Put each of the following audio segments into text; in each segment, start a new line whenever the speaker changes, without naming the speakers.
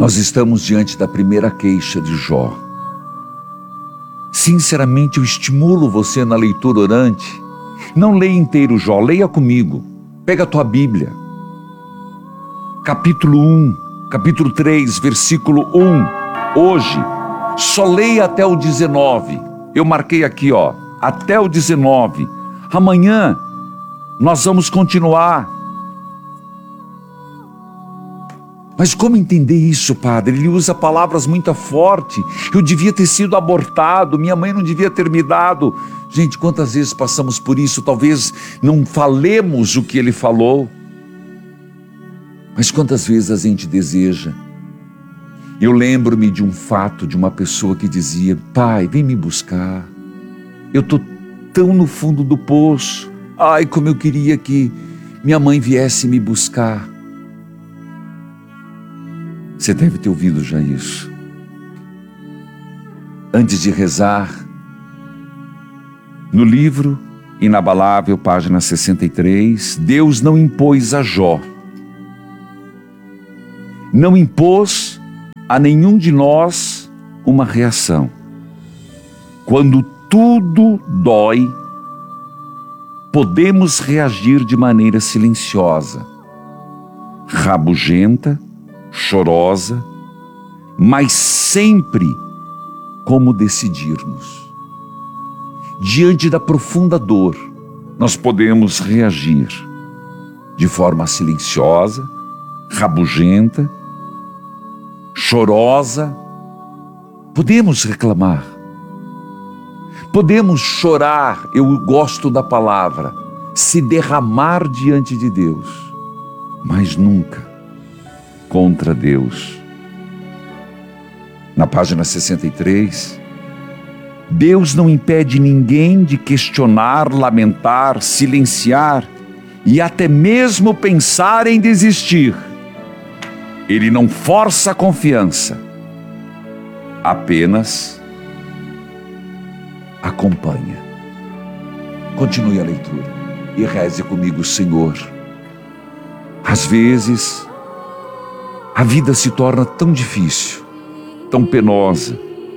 Nós estamos diante da primeira queixa de Jó. Sinceramente, eu estimulo você na leitura orante. Não leia inteiro Jó, leia comigo. Pega a tua Bíblia. Capítulo 1, capítulo 3, versículo 1. Hoje, só leia até o 19. Eu marquei aqui, até o 19. Amanhã, nós vamos continuar. Mas como entender isso, padre? Ele usa palavras muito fortes. Eu devia ter sido abortado, minha mãe não devia ter me dado. Gente, quantas vezes passamos por isso? Talvez não falemos o que ele falou. Mas quantas vezes a gente deseja? Eu lembro-me de um fato de uma pessoa que dizia: pai, vem me buscar. Eu estou tão no fundo do poço. Ai, como eu queria que minha mãe viesse me buscar. Você deve ter ouvido já isso. Antes de rezar, no livro Inabalável, página 63, Deus não impôs a Jó. Não impôs a nenhum de nós uma reação. Quando tudo dói, podemos reagir de maneira silenciosa, rabugenta, chorosa, mas sempre como decidirmos. Diante da profunda dor, nós podemos reagir de forma silenciosa, rabugenta, chorosa. Podemos reclamar, podemos chorar, eu gosto da palavra, se derramar diante de Deus, mas nunca contra Deus. Na página 63, Deus não impede ninguém de questionar, lamentar, silenciar e até mesmo pensar em desistir. Ele não força a confiança, apenas acompanha. Continue a leitura e reze comigo, Senhor. Às vezes, a vida se torna tão difícil, tão penosa.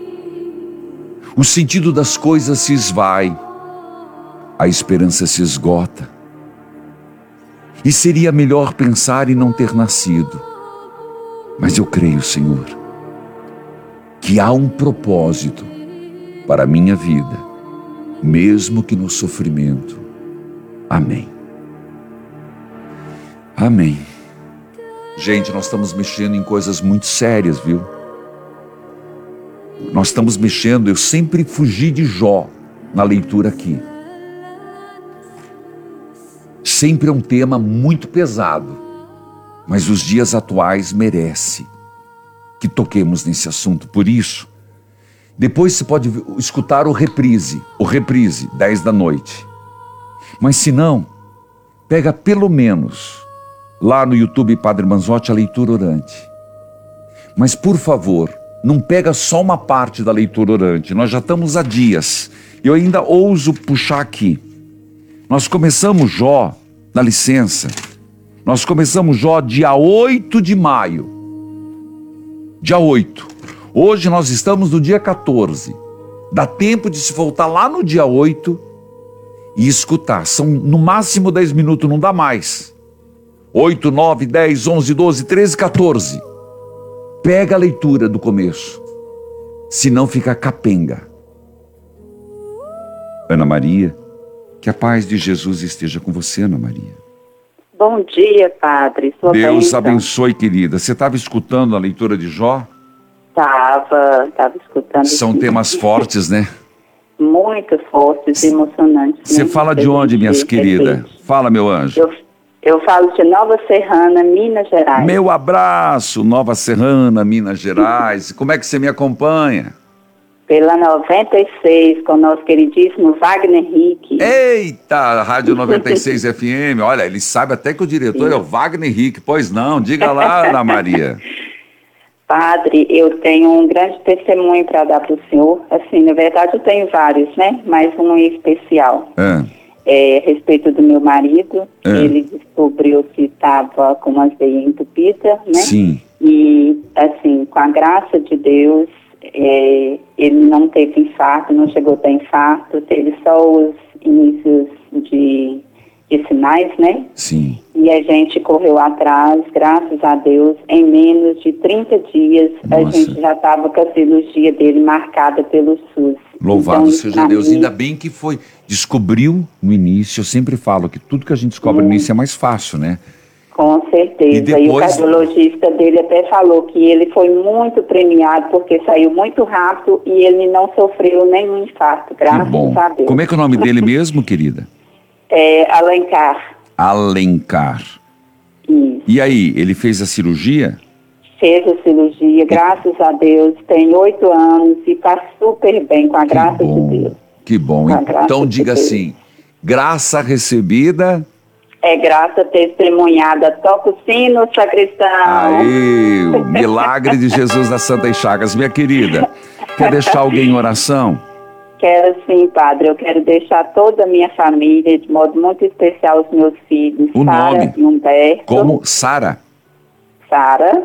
O sentido das coisas se esvai, a esperança se esgota. E seria melhor pensar em não ter nascido. Mas eu creio, Senhor, que há um propósito para a minha vida, mesmo que no sofrimento. Amém. Amém. Gente, nós estamos mexendo em coisas muito sérias, viu? Nós estamos mexendo, eu sempre fugi de Jó na leitura aqui. Sempre é um tema muito pesado, mas os dias atuais merecem que toquemos nesse assunto. Por isso, depois você pode escutar o reprise, 10 da noite. Mas se não, pega pelo menos lá no YouTube Padre Manzotti a leitura orante. Mas por favor, não pega só uma parte da leitura orante. Nós já estamos há dias. Eu ainda ouso puxar aqui. Nós começamos Jó, dá licença. Nós começamos Jó dia 8 de maio. Dia 8. Hoje nós estamos no dia 14. Dá tempo de se voltar lá no dia 8 e escutar. São no máximo 10 minutos, não dá mais. 8, 9, 10, 11, 12, 13, 14. Pega a leitura do começo, senão fica capenga. Ana Maria, que a paz de Jesus esteja com você, Ana Maria.
Bom dia, padre. Sua
Deus
bênção.
abençoe, querida. Você estava escutando a leitura de Jó?
Estava escutando.
São temas fortes, né?
Muito fortes e emocionantes.
Você fala de onde, minhas queridas? Fala, meu anjo.
Eu falo de Nova Serrana, Minas Gerais.
Meu abraço, Nova Serrana, Minas Gerais. Como é que você me acompanha?
Pela 96, com o nosso queridíssimo Wagner Henrique.
Eita, Rádio 96 FM. Olha, ele sabe até que o diretor é o Wagner Henrique. Pois não, diga lá, Ana Maria.
Padre, eu tenho um grande testemunho para dar para o senhor. Assim, na verdade eu tenho vários, né? Mas um em especial. A respeito do meu marido. Ele descobriu que estava com uma veia entupida, né?
Sim.
E assim, com a graça de Deus, ele não teve infarto, não chegou a ter infarto, teve só os inícios de sinais, né?
Sim.
E a gente correu atrás, graças a Deus, em menos de 30 dias,
Nossa.
A gente já estava com a cirurgia dele marcada pelo SUS.
Louvado
então,
seja Deus, ainda bem que descobriu no início. Eu sempre falo que tudo que a gente descobre no início é mais fácil, né?
Com certeza,
E depois...
o cardiologista dele até falou que ele foi muito premiado porque saiu muito rápido e ele não sofreu nenhum infarto, graças a Deus.
Como é que é o nome dele mesmo, querida?
Alencar.
Alencar.
Isso.
E aí, ele fez a cirurgia?
Fez a cirurgia, graças a Deus, tem 8 anos e está super bem, com a graça de Deus.
Que bom. Então diga assim, graça recebida...
É graça testemunhada. Toca o sino, sacristão.
Aí, o milagre de Jesus das Santas Chagas. Minha querida, quer deixar alguém em oração?
Quero sim, padre. Eu quero deixar toda a minha família, de modo muito especial os meus filhos.
O
Sara
nome?
e Humberto.
Como? Sara?
Sara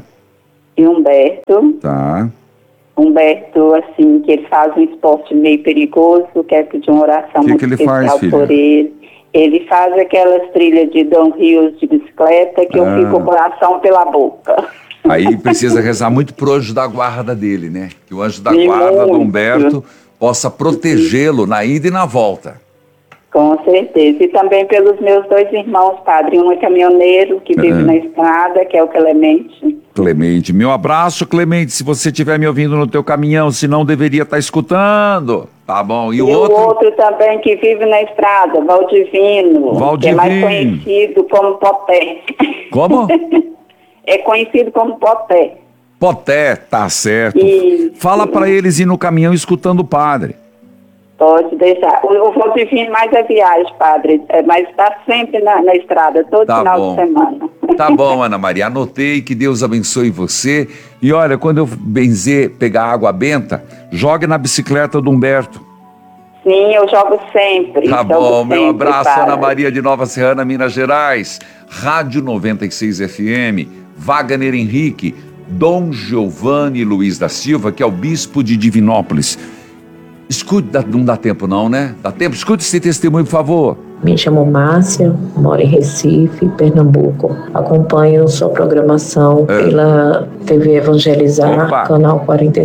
e Humberto.
Tá.
Humberto, assim, que ele faz um esporte meio perigoso, quero pedir uma oração muito
ele
especial
faz, filha?
por ele. Ele faz aquelas trilhas de downhill de bicicleta que eu fico com o coração pela boca.
Aí precisa rezar muito pro anjo da guarda dele, né? Que o anjo da guarda do Humberto possa protegê-lo na ida e na volta.
Com certeza. E também pelos meus 2 irmãos, padre. Um é caminhoneiro que vive na estrada, que é o Clemente.
Clemente, meu abraço, Clemente. Se você estiver me ouvindo no teu caminhão, se não deveria estar escutando. Tá bom. E o outro
também que vive na estrada, Valdivino. Que é mais conhecido como Poté.
Como?
É conhecido como Poté.
Poté, tá certo. Fala para eles ir no caminhão escutando o padre.
Pode deixar. O Valdivino mais é viagem, padre, mas está sempre na estrada, todo final de semana.
Tá bom, Ana Maria, anotei, que Deus abençoe você. E olha, quando eu pegar água benta, jogue na bicicleta do Humberto.
Sim, eu jogo sempre.
Tá bom, meu abraço, padre. Ana Maria de Nova Serrana, Minas Gerais, Rádio 96 FM, Wagner Henrique, Dom Giovanni Luiz da Silva, que é o bispo de Divinópolis. Escute, não dá tempo não, né? Dá tempo? Escute esse testemunho, por favor.
Me chamo Márcia, moro em Recife, Pernambuco. Acompanho sua programação pela TV Evangelizar, canal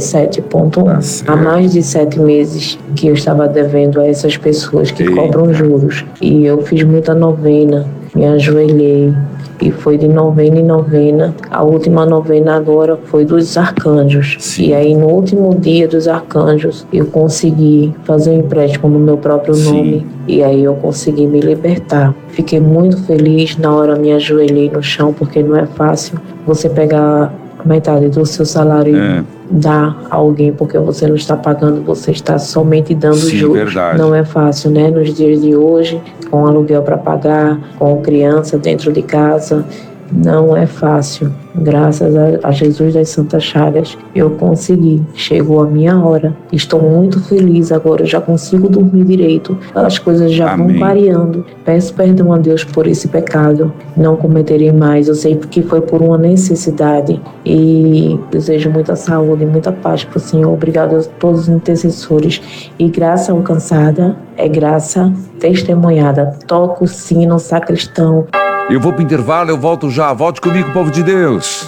47.1. Há mais de 7 meses que eu estava devendo a essas pessoas que cobram juros. E eu fiz muita novena, me ajoelhei. E foi de novena em novena. A última novena agora foi dos arcanjos.
Sim.
E aí no último dia dos arcanjos eu consegui fazer um empréstimo no meu próprio nome. E aí eu consegui me libertar. Fiquei muito feliz, na hora me ajoelhei no chão, porque não é fácil você pegar metade do seu salário e dar a alguém, porque você não está pagando, você está somente dando juros.
Verdade.
Não é fácil, né? Nos dias de hoje, com aluguel para pagar, com criança dentro de casa, não é fácil. Graças a Jesus das Santas Chagas, eu consegui. Chegou a minha hora. Estou muito feliz agora, eu já consigo dormir direito. As coisas já vão variando. Peço perdão a Deus por esse pecado. Não cometerei mais. Eu sei que foi por uma necessidade. E desejo muita saúde e muita paz para o Senhor. Obrigado a todos os intercessores. E graça alcançada é graça testemunhada. Toca o sino, sacristão.
Eu vou para o intervalo, eu volto já. Volte comigo, povo de Deus.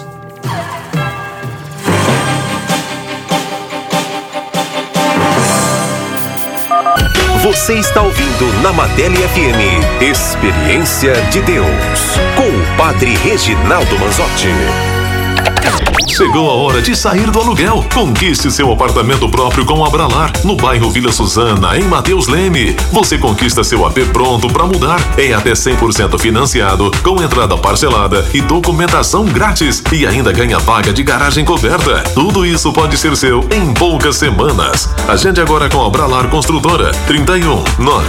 Você está ouvindo na Madele FM Experiência de Deus, com o Padre Reginaldo Manzotti.
Chegou a hora de sair do aluguel. Conquiste seu apartamento próprio com a Abralar, no bairro Vila Suzana, em Mateus Leme. Você conquista seu AP pronto para mudar, em até 100% financiado, com entrada parcelada e documentação grátis. E ainda ganha vaga de garagem coberta. Tudo isso pode ser seu em poucas semanas. Agende agora com a Abralar Construtora. 31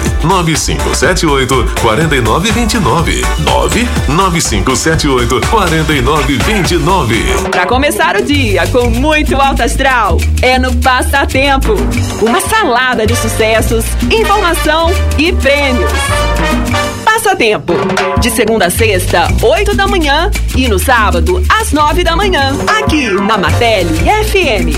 99578 4929 99578 4929.
Para começar o dia com muito alto astral, é no Passatempo. Uma salada de sucessos, informação e prêmios. Passatempo. De segunda a sexta, 8 da manhã e no sábado, às 9 da manhã. Aqui na Matele FM.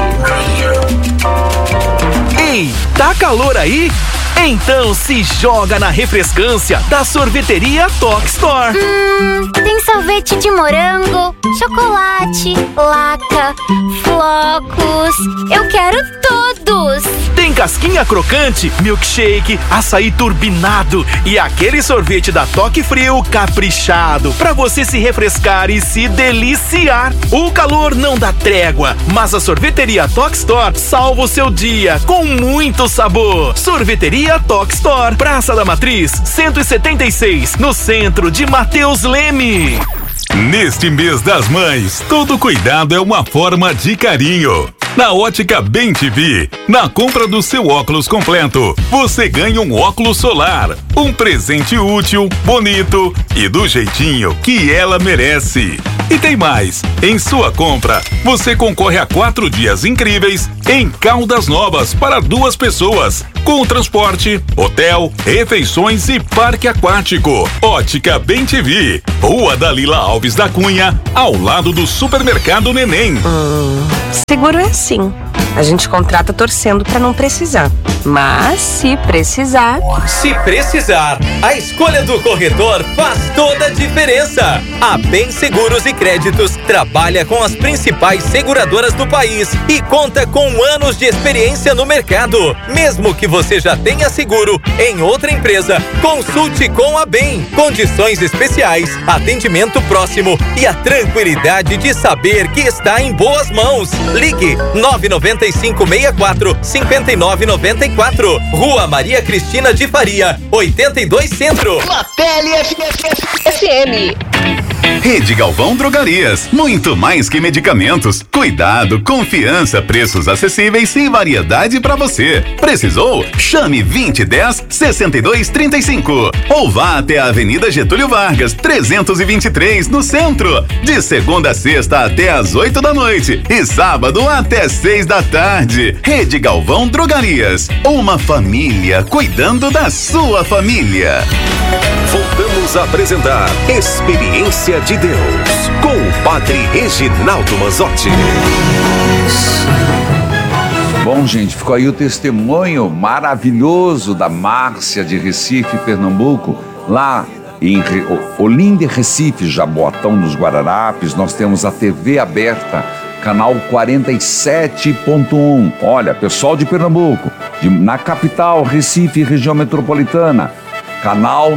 Ei, tá calor aí? Então se joga na refrescância da sorveteria Toque Store.
Tem sorvete de morango, chocolate, laca, flocos. Eu quero todos.
Tem casquinha crocante, milkshake, açaí turbinado e aquele sorvete da Toque Frio caprichado pra você se refrescar e se deliciar. O calor não dá trégua, mas a sorveteria Toque Store salva o seu dia com muito sabor. Sorveteria Toque Store, Praça da Matriz, 176, no centro de Matheus Leme.
Neste mês das mães, todo cuidado é uma forma de carinho. Na Ótica Bem TV, na compra do seu óculos completo, você ganha um óculos solar, um presente útil, bonito e do jeitinho que ela merece. E tem mais, em sua compra, você concorre a 4 dias incríveis em Caldas Novas para 2 pessoas, com transporte, hotel, refeições e parque aquático. Ótica Bem TV, Rua Dalila Alves da Cunha, ao lado do Supermercado Neném.
Seguro é assim. A gente contrata torcendo pra não precisar. Mas se precisar...
Se precisar, a escolha do corretor faz toda a diferença. A Bem Seguros e Créditos trabalha com as principais seguradoras do país e conta com anos de experiência no mercado. Mesmo que você já tenha seguro em outra empresa, consulte com a Bem. Condições especiais, atendimento próximo e a tranquilidade de saber que está em boas mãos. Ligue 99564-5994. Rua Maria Cristina de Faria, 82 Centro.
Matele FM.
Rede Galvão Drogarias, muito mais que medicamentos. Cuidado, confiança, preços acessíveis e variedade para você. Precisou? Chame 2010-6235 ou vá até a Avenida Getúlio Vargas, 323, no centro. De segunda a sexta até às 8 da noite e sábado até 6 da tarde. Rede Galvão Drogarias, uma família cuidando da sua família.
Voltamos a apresentar Experiência de Deus com o Padre Reginaldo Manzotti.
Bom, gente, ficou aí o testemunho maravilhoso da Márcia de Recife, Pernambuco. Lá em Olinda, Recife, Jaboatão dos Guararapes, nós temos a TV aberta, canal 47.1. Olha, pessoal de Pernambuco, na capital, Recife, região metropolitana, canal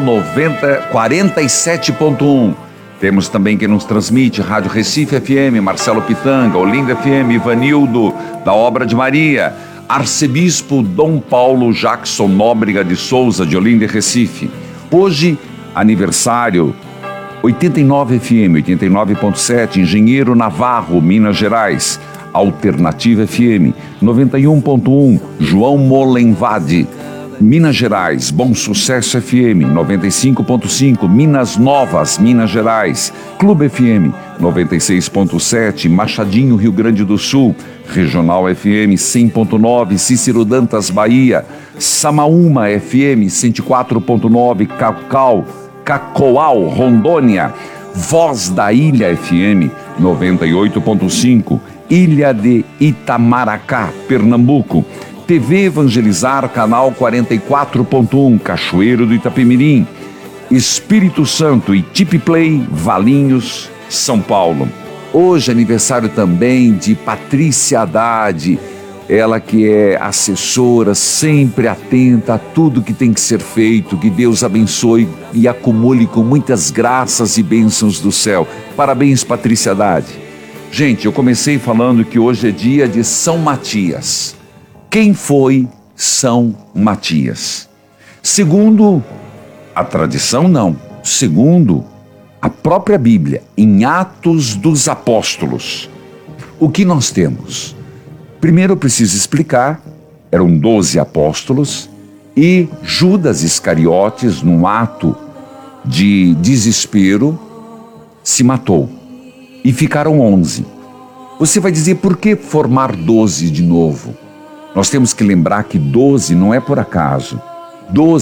47.1. Temos também quem nos transmite, Rádio Recife FM, Marcelo Pitanga, Olinda FM, Ivanildo, da Obra de Maria, Arcebispo Dom Paulo Jackson Nóbrega de Souza, de Olinda e Recife. Hoje, aniversário, 89 FM, 89.7, Engenheiro Navarro, Minas Gerais, Alternativa FM, 91.1, João Molenvade, Minas Gerais, Bom Sucesso FM, 95.5, Minas Novas, Minas Gerais, Clube FM, 96.7, Machadinho, Rio Grande do Sul, Regional FM, 100.9, Cícero Dantas, Bahia, Samaúma FM, 104.9, Cacoal, Rondônia, Voz da Ilha FM, 98.5, Ilha de Itamaracá, Pernambuco, TV Evangelizar, canal 44.1, Cachoeiro do Itapemirim, Espírito Santo e Tip Play, Valinhos, São Paulo. Hoje é aniversário também de Patrícia Haddad, ela que é assessora, sempre atenta a tudo que tem que ser feito. Que Deus abençoe e acumule com muitas graças e bênçãos do céu. Parabéns, Patrícia Haddad. Gente, eu comecei falando que hoje é dia de São Matias. Quem foi São Matias? Segundo a tradição, não. Segundo a própria Bíblia, em Atos dos Apóstolos, o que nós temos? Primeiro eu preciso explicar, eram 12 apóstolos e Judas Iscariotes, num ato de desespero, se matou e ficaram 11. Você vai dizer, por que formar 12 de novo? Nós temos que lembrar que 12 não é por acaso. 12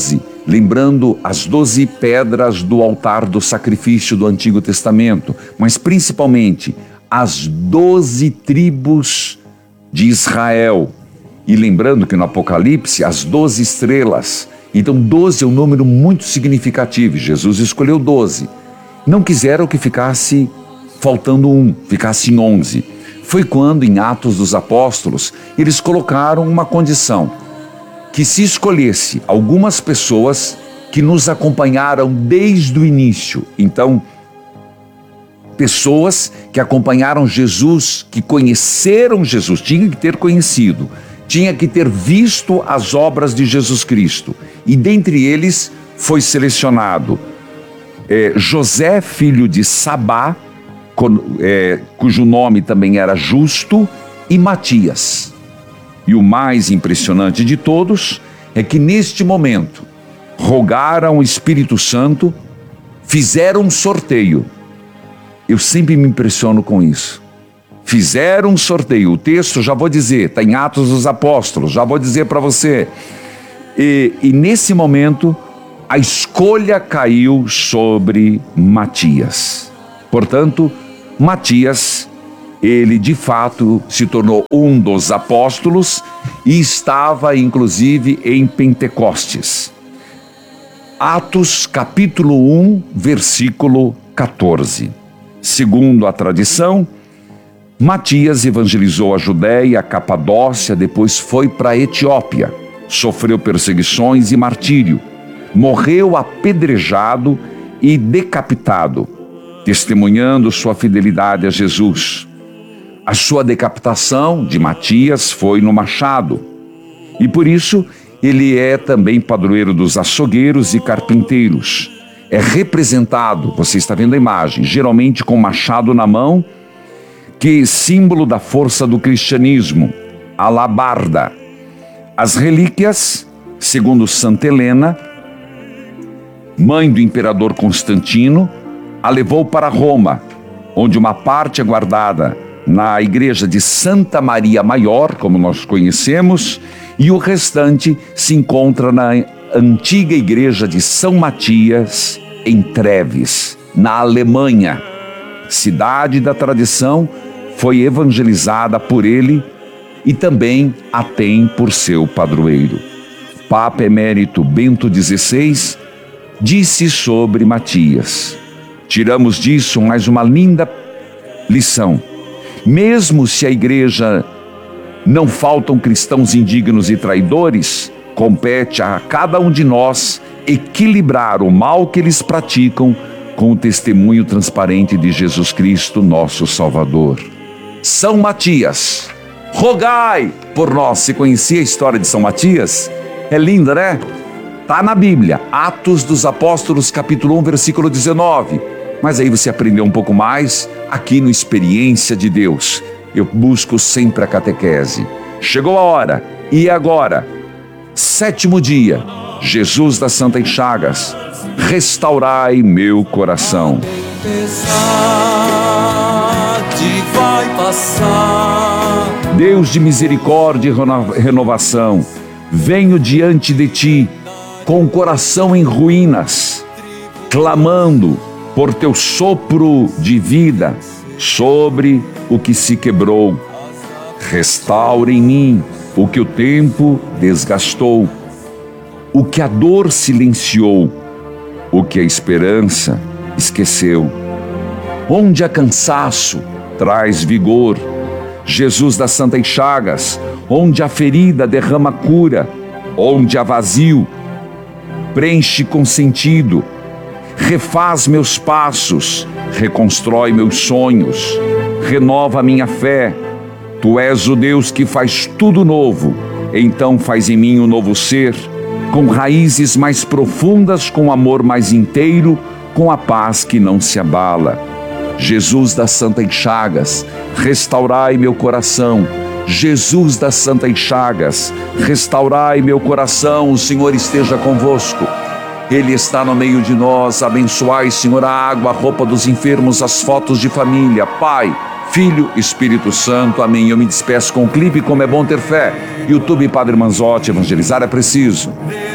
lembrando as 12 pedras do altar do sacrifício do Antigo Testamento, mas principalmente as 12 tribos de Israel. E lembrando que no Apocalipse, as 12 estrelas. Então 12 é um número muito significativo. Jesus escolheu 12. Não quiseram que ficasse faltando um, ficasse em 11. Foi quando, em Atos dos Apóstolos, eles colocaram uma condição: que se escolhesse algumas pessoas que nos acompanharam desde o início. Então, pessoas que acompanharam Jesus, que conheceram Jesus, tinha que ter conhecido, tinha que ter visto as obras de Jesus Cristo. E dentre eles foi selecionado José, filho de Sabá, cujo nome também era Justo, e Matias. E o mais impressionante de todos é que neste momento rogaram o Espírito Santo, fizeram um sorteio. Eu sempre me impressiono com isso. Fizeram um sorteio. O texto, já vou dizer, está em Atos dos Apóstolos, já vou dizer para você. E nesse momento, a escolha caiu sobre Matias. Portanto, Matias, ele de fato se tornou um dos apóstolos e estava inclusive em Pentecostes. Atos capítulo 1, versículo 14. Segundo a tradição, Matias evangelizou a Judéia, a Capadócia, depois foi para a Etiópia, sofreu perseguições e martírio, morreu apedrejado e decapitado, testemunhando sua fidelidade a Jesus. A sua decapitação de Matias foi no machado, e por isso ele é também padroeiro dos açougueiros e carpinteiros. É representado, você está vendo a imagem, geralmente com machado na mão, que símbolo da força do cristianismo, alabarda. As relíquias, segundo Santa Helena, mãe do imperador Constantino, a levou para Roma, onde uma parte é guardada na igreja de Santa Maria Maior, como nós conhecemos, e o restante se encontra na antiga igreja de São Matias, em Treves, na Alemanha. Cidade da tradição, foi evangelizada por ele e também a tem por seu padroeiro. Papa Emérito Bento XVI disse sobre Matias. Tiramos disso mais uma linda lição. Mesmo se a igreja não faltam cristãos indignos e traidores, compete a cada um de nós equilibrar o mal que eles praticam com o testemunho transparente de Jesus Cristo, nosso Salvador. São Matias, rogai por nós. Você conhecia a história de São Matias? É linda, né? Está na Bíblia, Atos dos Apóstolos, capítulo 1, versículo 19. Mas aí você aprendeu um pouco mais aqui no Experiência de Deus. Eu busco sempre a catequese. Chegou a hora, e agora? 7º dia, Jesus das Santas Chagas, restaurai meu coração. Deus de misericórdia e renovação, venho diante de ti com o coração em ruínas, clamando por teu sopro de vida sobre o que se quebrou. Restaure em mim o que o tempo desgastou, o que a dor silenciou, o que a esperança esqueceu. Onde há cansaço, traz vigor. Jesus das Santas Chagas, onde há ferida, derrama cura. Onde há vazio, preenche com sentido. Refaz meus passos, reconstrói meus sonhos, renova minha fé. Tu és o Deus que faz tudo novo, então faz em mim um novo ser, com raízes mais profundas, com amor mais inteiro, com a paz que não se abala. Jesus das Santas Chagas, restaurai meu coração. Jesus das Santas Chagas, restaurai meu coração. O Senhor esteja convosco. Ele está no meio de nós. Abençoai, Senhor, a água, a roupa dos enfermos, as fotos de família. Pai, Filho, Espírito Santo. Amém. Eu me despeço com um clipe Como é Bom Ter Fé. YouTube Padre Manzotti, evangelizar é preciso.